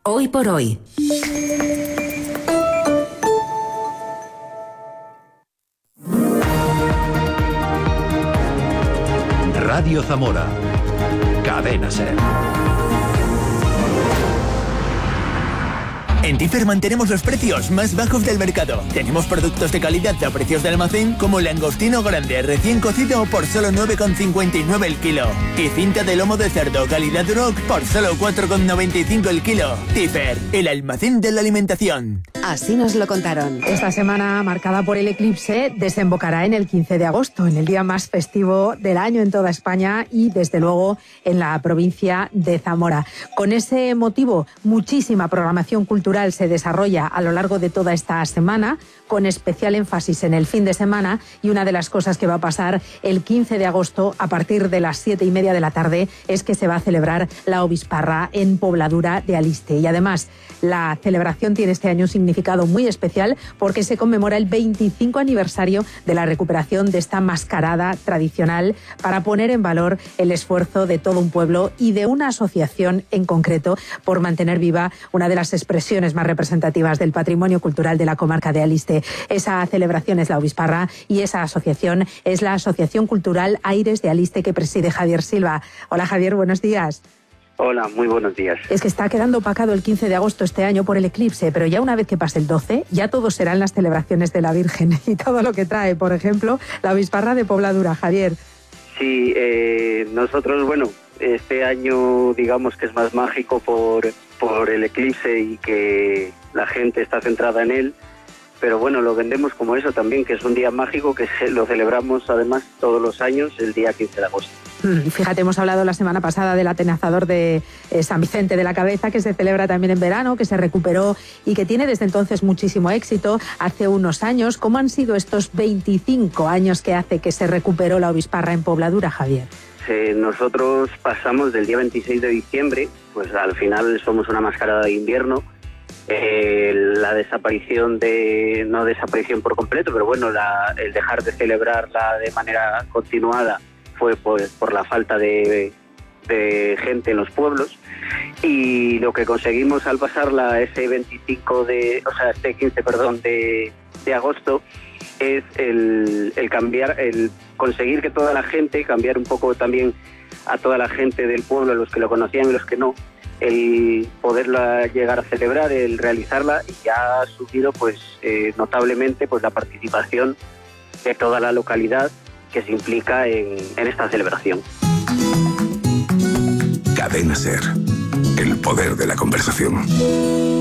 Hoy por hoy. Radio Zamora. Cadena SER. En Tifer mantenemos los precios más bajos del mercado. Tenemos productos de calidad a precios de almacén como langostino grande recién cocido por solo 9,59 el kilo. Y cinta de lomo de cerdo calidad Duroc por solo 4,95 el kilo. Tifer, el almacén de la alimentación. Así nos lo contaron. Esta semana, marcada por el eclipse, desembocará en el 15 de agosto, en el día más festivo del año en toda España y, desde luego, en la provincia de Zamora. Con ese motivo, muchísima programación cultural se desarrolla a lo largo de toda esta semana, con especial énfasis en el fin de semana, y una de las cosas que va a pasar el 15 de agosto a partir de las 7:30 de la tarde es que se va a celebrar la Obisparra en Pobladura de Aliste. Y además, la celebración tiene este año un significado muy especial porque se conmemora el 25 aniversario de la recuperación de esta mascarada tradicional, para poner en valor el esfuerzo de todo un pueblo y de una asociación en concreto por mantener viva una de las expresiones más representativas del patrimonio cultural de la comarca de Aliste. Esa celebración es la Obisparra y esa asociación es la Asociación Cultural Aires de Aliste, que preside Javier Silva. Hola Javier, buenos días. Hola, muy buenos días. Es que está quedando opacado el 15 de agosto este año por el eclipse, pero ya una vez que pase el 12, ya todo serán las celebraciones de la Virgen y todo lo que trae, por ejemplo, la Obisparra de Pobladura. Javier. Sí, nosotros, bueno, este año digamos que es más mágico por el eclipse y que la gente está centrada en él, pero bueno, lo vendemos como eso también, que es un día mágico que lo celebramos además todos los años el día 15 de agosto. Fíjate, hemos hablado la semana pasada del atenazador de San Vicente de la Cabeza, que se celebra también en verano, que se recuperó y que tiene desde entonces muchísimo éxito. Hace unos años, ¿cómo han sido estos 25 años que hace que se recuperó la Obisparra en Pobladura, Javier? Nosotros pasamos del día 26 de diciembre, pues al final somos una mascarada de invierno. La desaparición no desaparición por completo, pero bueno, el dejar de celebrarla de manera continuada fue por la falta de gente en los pueblos, y lo que conseguimos al pasarla este 15 de agosto es el cambiar, el conseguir que toda la gente, cambiar un poco también a toda la gente del pueblo, los que lo conocían y los que no, el poderla llegar a celebrar, el realizarla, y ya ha subido pues notablemente pues la participación de toda la localidad que se implica en esta celebración. Cadena SER, el poder de la conversación.